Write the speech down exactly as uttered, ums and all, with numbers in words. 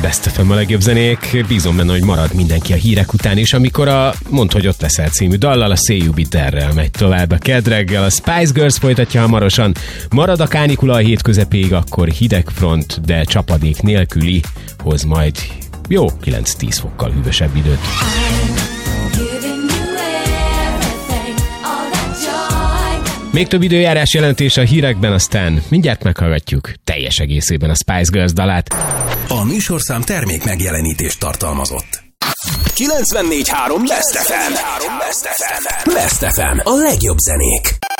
Best ef em a legjobb zenék. Bízom benne, hogy marad mindenki a hírek után is, amikor a Mondd, hogy ott leszel című dallal, a Say You Be There-rel megy tovább a kedreggel. A Spice Girls folytatja hamarosan. Marad a kánikula a hét közepéig, akkor hideg front, de csapadék nélküli hoz majd jó kilenc-tíz fokkal hűvösebb időt. Még több időjárás jelentés a hírekben, aztán mindjárt meghallgatjuk teljes egészében a Spice Girls dalát. A műsorszám termék megjelenítést tartalmazott. kilencvennégy három Best ef em. Best ef em. A legjobb zenék.